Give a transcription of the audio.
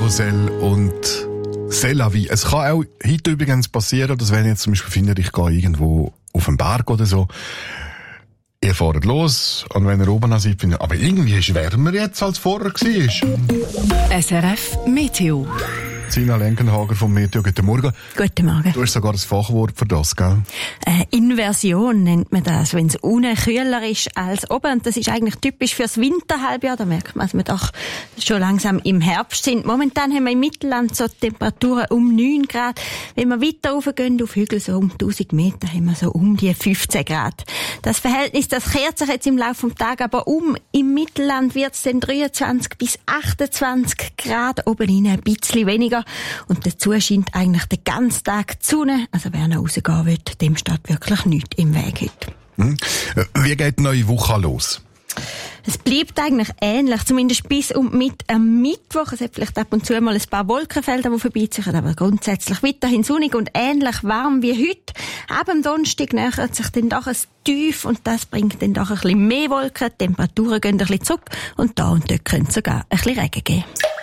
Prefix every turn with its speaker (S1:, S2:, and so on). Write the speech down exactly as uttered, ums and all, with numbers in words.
S1: Karussell und C'est la vie. Es kann auch heute übrigens passieren, dass wenn ihr jetzt zum Beispiel findet, ich gehe irgendwo auf einen Berg oder so, ihr fahrt los und wenn ihr oben seid, findet, aber irgendwie ist es wärmer jetzt, als vorher war.
S2: S R F Meteo.
S1: Sina Lenkenhager vom Meteo, guten Morgen.
S2: Guten Morgen.
S1: Du hast sogar das Fachwort für das, gell?
S2: Äh, Inversion nennt man das, wenn es unten kühler ist als oben. Und das ist eigentlich typisch für das Winterhalbjahr. Da merkt man, dass wir doch schon langsam im Herbst sind. Momentan haben wir im Mittelland so Temperaturen um neun Grad. Wenn wir weiter raufgehen auf Hügel, so um tausend Meter, haben wir so um die fünfzehn Grad. Das Verhältnis, das kehrt sich jetzt im Laufe des Tages aber um. Im Mittelland wird es dann dreiundzwanzig bis achtundzwanzig Grad, oben rein ein bisschen weniger. Und dazu scheint eigentlich den ganzen Tag die Sonne. Also wer noch rausgehen will, dem steht wirklich nichts im Weg heute.
S1: Hm. Wie geht die neue Woche los?
S2: Es bleibt eigentlich ähnlich, zumindest bis und mit am Mittwoch. Es hat vielleicht ab und zu mal ein paar Wolkenfelder, die vorbeiziehen, aber grundsätzlich weiterhin sonnig und ähnlich warm wie heute. Ab am Donnerstag nähert sich dann doch ein Tief und das bringt dann doch ein bisschen mehr Wolken. Die Temperaturen gehen ein bisschen zurück und da und dort könnte es sogar ein bisschen Regen geben.